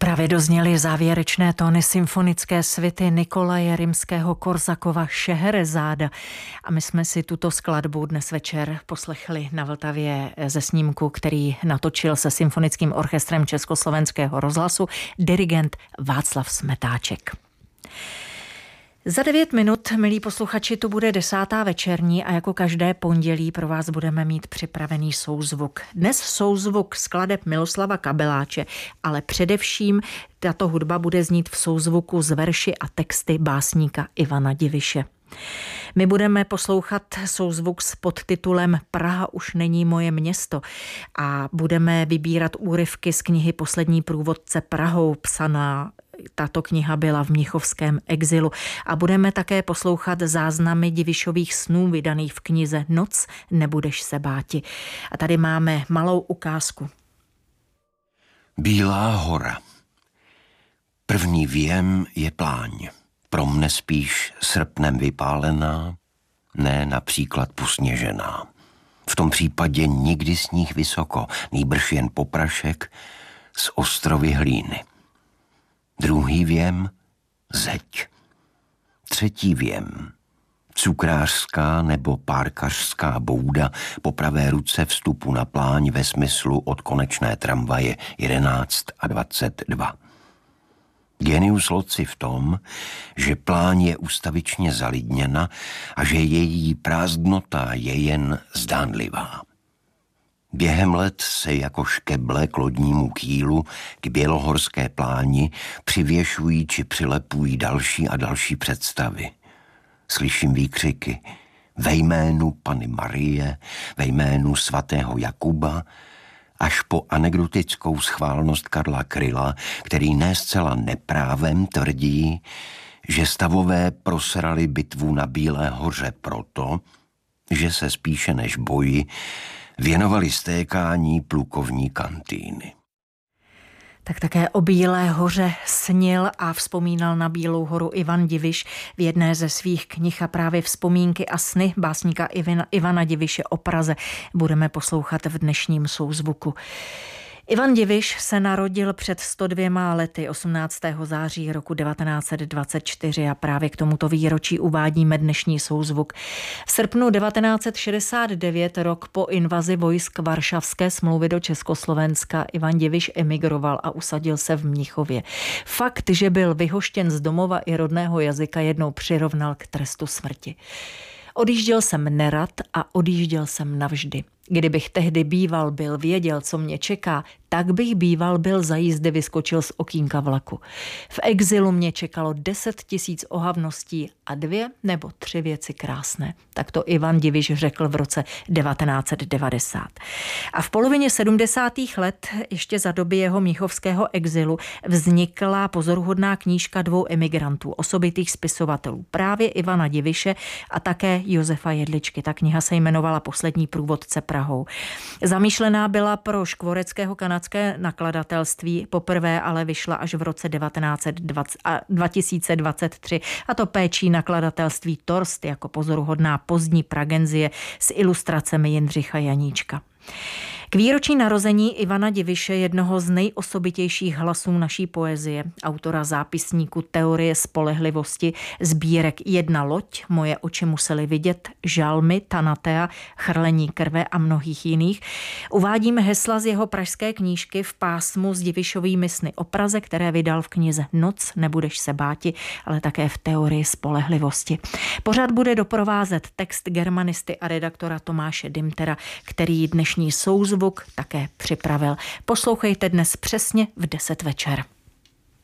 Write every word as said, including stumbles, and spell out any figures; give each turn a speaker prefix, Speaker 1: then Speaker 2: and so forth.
Speaker 1: Právě dozněly závěrečné tóny symfonické svity Nikolaje Rimského-Korsakova Šeherezáda a my jsme si tuto skladbu dnes večer poslechli na Vltavě ze snímku, který natočil se symfonickým orchestrem Československého rozhlasu dirigent Václav Smetáček. Za devět minut, milí posluchači, tu bude desátá večerní a jako každé pondělí pro vás budeme mít připravený souzvuk. Dnes souzvuk skladeb Miloslava Kabeláče, ale především tato hudba bude znít v souzvuku z verši a texty básníka Ivana Diviše. My budeme poslouchat souzvuk s podtitulem Praha už není moje město a budeme vybírat úryvky z knihy Poslední průvodce Prahou, psaná. Tato kniha byla v mnichovském exilu a budeme také poslouchat záznamy Divišových snů vydaných v knize Noc nebudeš se báti. A tady máme malou ukázku.
Speaker 2: Bílá hora. První věm je pláň. Pro mne spíš srpnem vypálená, ne například pusněžená. V tom případě nikdy sníh vysoko, nýbrž jen poprašek z ostrovy hlíny. Druhý věm zeď. Třetí věm cukrářská nebo párkařská bouda po pravé ruce vstupu na pláň ve smyslu od konečné tramvaje jedenáct a dvacet dva. Genius loci v tom, že pláň je ustavičně zalidněna a že její prázdnota je jen zdánlivá. Během let se jako škeble k lodnímu kýlu k bělohorské pláni přivěšují či přilepují další a další představy. Slyším výkřiky ve jménu Panny Marie, ve jménu svatého Jakuba, až po anekdotickou schválnost Karla Kryla, který ne zcela neprávem tvrdí, že stavové prosrali bitvu na Bílé hoře proto, že se spíše než boji věnovali stékání plukovní kantýny.
Speaker 1: Tak také o Bílé hoře snil a vzpomínal na Bílou horu Ivan Diviš v jedné ze svých knih a právě vzpomínky a sny básníka Ivana Diviše o Praze budeme poslouchat v dnešním souzvuku. Ivan Diviš se narodil před sto dvěma lety osmnáctého září roku devatenáct set dvacet čtyři a právě k tomuto výročí uvádíme dnešní souzvuk. V srpnu devatenáct set šedesát devět, rok po invazi vojsk Varšavské smlouvy do Československa, Ivan Diviš emigroval a usadil se v Mnichově. Fakt, že byl vyhoštěn z domova i rodného jazyka, jednou přirovnal k trestu smrti. Odjížděl jsem nerad a odjížděl jsem navždy. Kdybych tehdy býval byl, věděl, co mě čeká, tak bych býval byl za jízdy vyskočil z okýnka vlaku. V exilu mě čekalo deset tisíc ohavností a dvě nebo tři věci krásné. Tak to Ivan Diviš řekl v roce devatenáct set devadesát. A v polovině sedmdesátých let, ještě za doby jeho mnichovského exilu, vznikla pozoruhodná knížka dvou emigrantů, osobitých spisovatelů, právě Ivana Diviše a také Josefa Jedličky. Ta kniha se jmenovala Poslední průvodce Prahou. Zamýšlená byla pro škvoreckého kanadské nakladatelství, poprvé ale vyšla až v roce devatenáct set dvacet a dva tisíce dvacet tři, a to péčí nakladatelství Torst jako pozoruhodná pozdní pragenzie s ilustracemi Jindřicha Janíčka. K výročí narození Ivana Diviše, jednoho z nejosobitějších hlasů naší poezie, autora zápisníku Teorie spolehlivosti, sbírek Jedna loď, Moje oči musely vidět, Žalmy, Tanatea, Chrlení krve a mnohých jiných, uvádíme hesla z jeho pražské knížky v pásmu s Divišovými sny o Praze, které vydal v knize Noc nebudeš se báti, ale také v Teorii spolehlivosti. Pořád bude doprovázet text germanisty a redaktora Tomáše Dimtera, který dnešní souzvuk také připravil. Poslouchejte dnes přesně v deset večer.